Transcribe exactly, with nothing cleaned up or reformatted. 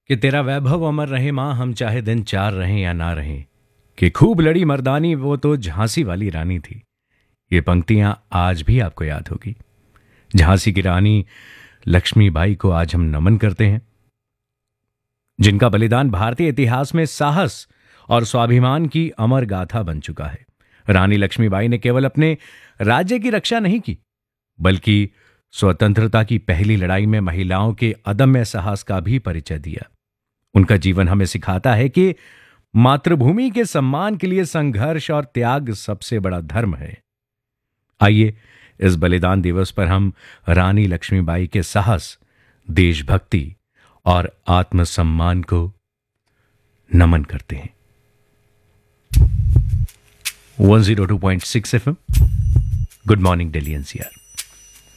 कि तेरा वैभव अमर रहे मां, हम चाहे दिन चार रहें या ना रहें, कि खूब लड़ी मर्दानी वो तो झांसी वाली रानी थी। ये पंक्तियां आज भी आपको याद होगी। झांसी की रानी लक्ष्मीबाई को आज हम नमन करते हैं, जिनका बलिदान भारतीय इतिहास में साहस और स्वाभिमान की अमर गाथा बन चुका है। रानी लक्ष्मीबाई ने केवल अपने राज्य की रक्षा नहीं की, बल्कि स्वतंत्रता की पहली लड़ाई में महिलाओं के अदम्य साहस का भी परिचय दिया। उनका जीवन हमें सिखाता है कि मातृभूमि के सम्मान के लिए संघर्ष और त्याग सबसे बड़ा धर्म है। आइए इस बलिदान दिवस पर हम रानी लक्ष्मीबाई के साहस, देशभक्ति और आत्मसम्मान को नमन करते हैं। One zero two point six FM, good morning Delhi NCR.